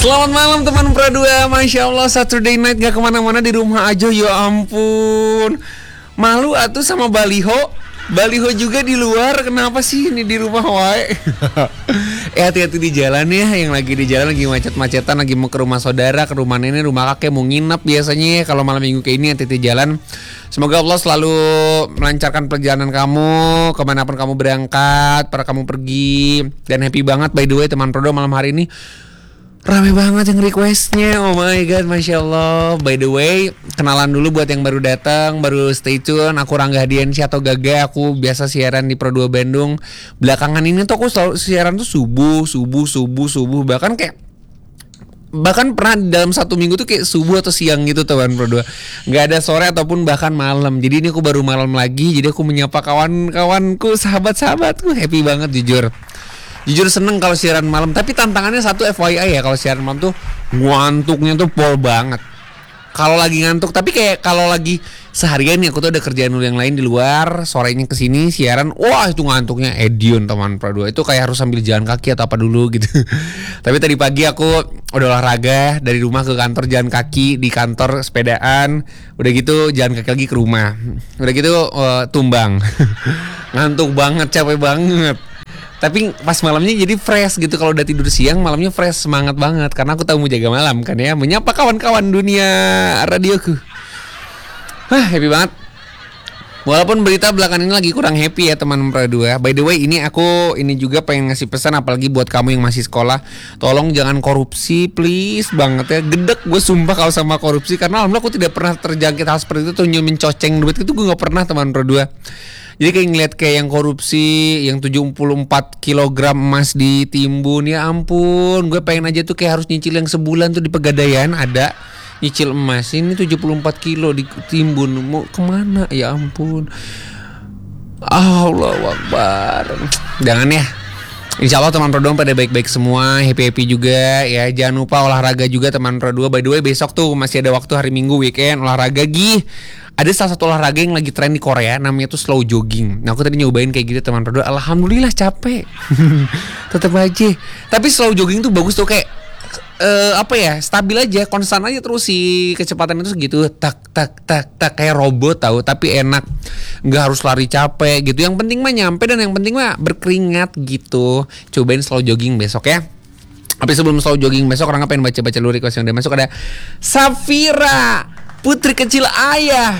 Selamat malam teman Pradua. Masya Allah Saturday night gak kemana-mana, di rumah aja. Ya ampun, malu atuh sama baliho. Baliho juga di luar. Kenapa sih ini di rumah wae? Hati-hati di jalan ya. Yang lagi di jalan lagi macet-macetan, lagi mau ke rumah saudara, ke rumah nenek, rumah kakek, mau nginep biasanya ya. Kalau malam minggu kayak ini hati-hati jalan. Semoga Allah selalu melancarkan perjalanan kamu kemanapun kamu berangkat, para kamu pergi. Dan happy banget by the way teman Prodo, malam hari ini rame banget yang requestnya. Oh my god, Masya Allah. By the way, kenalan dulu buat yang baru datang, baru stay tune. Aku Rangga Hadiansyah atau Gaga. Aku biasa siaran di Pro 2 Bandung. Belakangan ini tuh aku selalu siaran tuh subuh. Bahkan pernah dalam satu minggu tuh kayak subuh atau siang gitu teman Pro 2. Gak ada sore ataupun bahkan malam. Jadi ini aku baru malam lagi. Jadi aku menyapa kawan-kawanku, sahabat-sahabatku. Happy banget Jujur seneng kalau siaran malam. Tapi tantangannya satu, FYI ya, kalau siaran malam tuh ngantuknya tuh pol banget. Kalau lagi ngantuk, tapi kayak kalau lagi seharian nih aku tuh ada kerjaan dulu yang lain di luar, sorenya kesini siaran, wah itu ngantuknya edion teman Pro 2. Itu kayak harus sambil jalan kaki atau apa dulu gitu. Tapi tadi pagi aku udah olahraga dari rumah ke kantor, jalan kaki, di kantor sepedaan, udah gitu jalan kaki lagi ke rumah, udah gitu tumbang. Ngantuk banget, capek banget. Tapi pas malamnya jadi fresh gitu. Kalau udah tidur siang, malamnya fresh, semangat banget. Karena aku tahu mau jaga malam kan ya. Menyapa kawan-kawan dunia radioku. Happy banget. Walaupun berita belakangan ini lagi kurang happy ya teman Pro 2. By the way, ini aku juga pengen ngasih pesan, apalagi buat kamu yang masih sekolah. Tolong jangan korupsi, please banget ya. Gedek gue sumpah kalau sama korupsi. Karena alhamdulillah aku tidak pernah terjangkit hal seperti itu. Tuh nyumin coceng duit itu gue gak pernah teman Pro 2. Jadi kayak ngeliat kayak yang korupsi, yang 74 kg emas ditimbun, ya ampun. Gue pengen aja tuh kayak harus nyicil yang sebulan tuh di Pegadaian ada nyicil emas. Ini 74 kilo ditimbun, mau kemana? Ya ampun. Allahu Akbar. Jangan ya. Insya Allah teman Pro 2 pada baik-baik semua, happy-happy juga ya. Jangan lupa olahraga juga teman Pro 2. By the way, besok tuh masih ada waktu, hari Minggu weekend olahraga gih. Ada salah satu olahraga yang lagi tren di Korea, namanya tuh slow jogging. Nah aku tadi nyobain kayak gitu teman Pro 2. Alhamdulillah capek. Tetep aja. Tapi slow jogging tuh bagus tuh, kayak stabil aja, konstan aja terus si kecepatan itu segitu, tak kayak robot tahu, tapi enak, nggak harus lari capek gitu. Yang penting mah nyampe, dan yang penting mah berkeringat gitu. Cobain slow jogging besok ya. Tapi sebelum slow jogging besok, orang pengen baca dulu request yang udah masuk. Ada Safira, putri kecil ayah.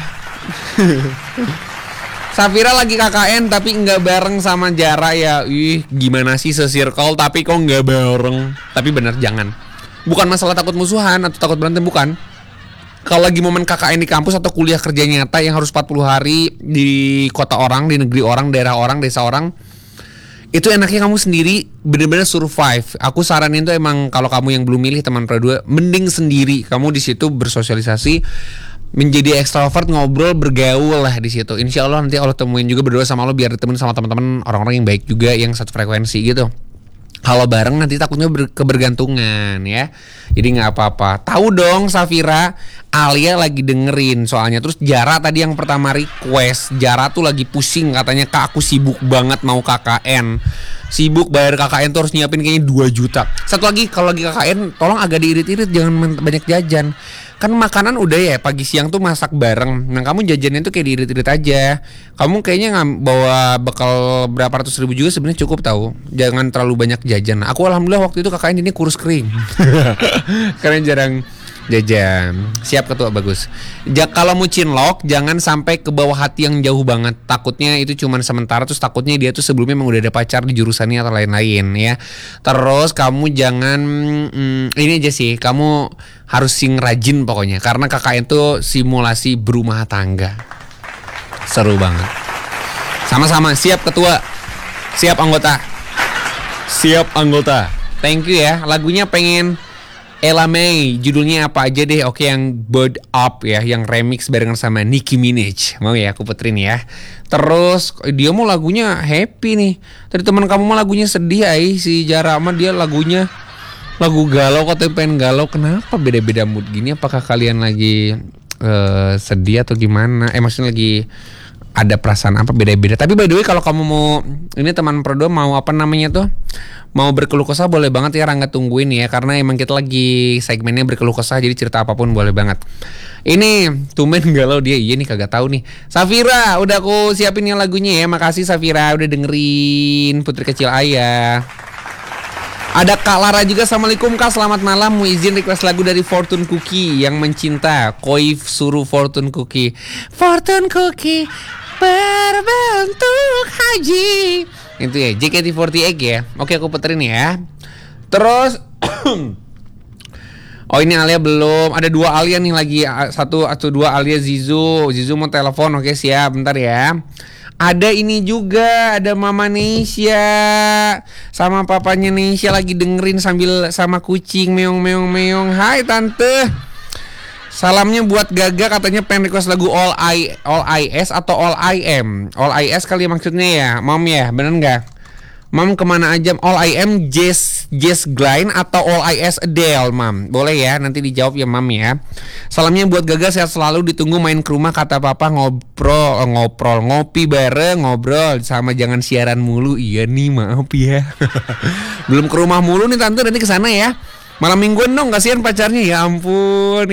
Safira lagi KKN tapi nggak bareng sama Jara ya. Gimana sih se-circle tapi kok nggak bareng? Tapi bener jangan. Bukan masalah takut musuhan atau takut berantem, bukan. Kalau lagi momen KKN di kampus atau kuliah kerja nyata yang harus 40 hari di kota orang, di negeri orang, daerah orang, desa orang, itu enaknya kamu sendiri bener-bener survive. Aku saranin tuh emang kalau kamu yang belum milih teman Pro 2, mending sendiri. Kamu di situ bersosialisasi, menjadi extrovert, ngobrol, bergaul lah di situ. Insya Allah nanti Allah temuin juga, berdoa sama Allah biar ditemuin sama teman-teman orang-orang yang baik juga, yang satu frekuensi gitu. Kalau bareng nanti takutnya kebergantungan ya. Jadi gak apa-apa. Tahu dong Safira, Alia lagi dengerin soalnya. Terus Jara tadi yang pertama request. Jara tuh lagi pusing katanya, Kak aku sibuk banget mau KKN. Sibuk bayar KKN tuh harus nyiapin kayaknya 2 juta. Satu lagi, kalau lagi KKN tolong agak diirit-irit, jangan banyak jajan. Kan makanan udah ya, pagi siang tuh masak bareng. Nah kamu jajannya tuh kayak diirit-irit aja. Kamu kayaknya bawa bekal berapa ratus ribu juga sebenarnya cukup tahu. Jangan terlalu banyak jajan. Aku alhamdulillah waktu itu KKN ini kurus kering. Karena jarang jajan. Siap ketua, bagus. Kalau mau cinlok jangan sampai ke bawah hati yang jauh banget. Takutnya itu cuman sementara, terus takutnya dia tuh sebelumnya emang udah ada pacar di jurusannya atau lain-lain ya. Terus kamu jangan ini aja sih, kamu harus sing rajin pokoknya, karena KKN tuh simulasi berumah tangga. Seru banget. Sama-sama, siap ketua. Siap anggota. Siap anggota. Thank you ya. Lagunya pengen Ella May, judulnya apa aja deh? Oke, yang Bird Up ya, yang remix barengan sama Nicki Minaj. Mau ya aku puterin ya. Terus dia mau lagunya happy nih. Tadi teman kamu mau lagunya sedih si Jara mah dia lagunya lagu galau, katanya pengen galau. Kenapa beda-beda mood gini? Apakah kalian lagi sedih atau gimana? Maksudnya lagi ada perasaan apa beda-beda. Tapi by the way kalau kamu mau, ini teman Prodo mau apa namanya tuh, mau berkeluh kesah boleh banget ya Rangga, tungguin ya, karena emang kita lagi segmennya berkeluh kesah, jadi cerita apapun boleh banget. Ini tumben galau dia, iya nih kagak tahu nih. Safira udah aku siapin yang lagunya ya, makasih Safira udah dengerin Putri Kecil Ayah. Ada Kak Lara juga, assalamualaikum Kak, selamat malam. Mau izin request lagu dari Fortune Cookie yang mencinta. Koif suruh Fortune Cookie. Fortune Cookie berbentuk haji. Itu ya, JKT48 ya. Oke aku puterin ya. Terus oh ini Alia belum. Ada 2 Alia nih lagi. Satu atau 2 Alia Zizu. Zizu mau telepon. Oke siap, bentar ya. Ada ini juga, ada Mama Nesya sama papanya Nesya lagi dengerin sambil sama kucing meong. Hai tante, salamnya buat Gaga, katanya pengen request lagu All IS atau All I Am. All IS kali maksudnya ya, Mom ya, bener nggak? Mom kemana aja? All I Am Jess Glenn atau All IS Adele, Mam? Boleh ya, nanti dijawab ya Mam ya. Salamnya buat Gaga, sehat selalu, ditunggu main ke rumah, kata Papa, ngopi bareng, ngobrol sama, jangan siaran mulu. Iya nih, maaf ya. Belum ke rumah mulu nih tante, nanti kesana ya. Malam mingguan dong, kasihan pacarnya. Ya ampun.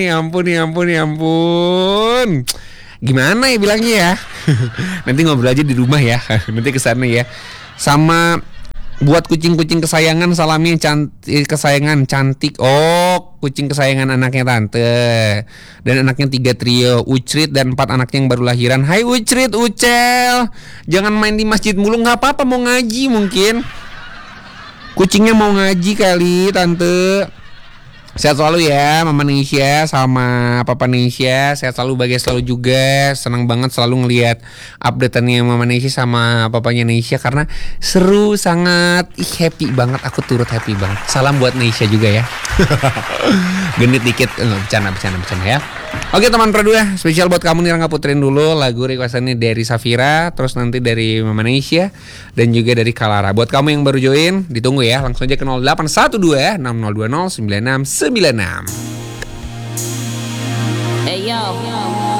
Gimana ya bilangnya ya? Nanti ngobrol aja di rumah ya. Nanti kesana ya. Sama buat kucing-kucing kesayangan, salamnya kesayangan cantik. Oh, kucing kesayangan anaknya tante. Dan anaknya 3 trio, Ucrit dan 4 anaknya yang baru lahiran. Hai Ucrit, Ucel, jangan main di masjid mulu, nggak apa-apa, mau ngaji mungkin. Kucingnya mau ngaji kali tante. Sehat selalu ya Mama Nesya sama Papa Nesya, sehat selalu, bahagia selalu juga. Senang banget selalu ngelihat update-annya Mama Nesya sama Papanya Nesya karena seru sangat. Happy banget, aku turut happy banget. Salam buat Nesya juga ya. Genit dikit, bercanda ya. Oke teman Produ ya, spesial buat kamu nih, Rangga puterin dulu lagu requestannya dari Safira, terus nanti dari Mama Nesya dan juga dari Kalara. Buat kamu yang baru join, ditunggu ya, langsung aja ke 0812 6020 9696. Hey yo.